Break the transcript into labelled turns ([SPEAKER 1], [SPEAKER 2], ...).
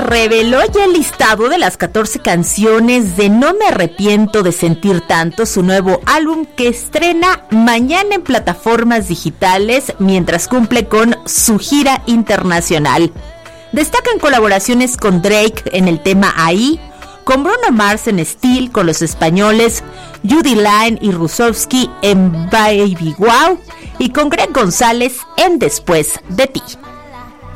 [SPEAKER 1] reveló ya el listado de las 14 canciones de No me arrepiento de sentir tanto, su nuevo álbum que estrena mañana en plataformas digitales mientras cumple con su gira internacional. Destacan colaboraciones con Drake en el tema Ahí, con Bruno Mars en Steel, con los españoles Judy Line y Rusovsky en Baby Wow y con Greg González en Después de ti.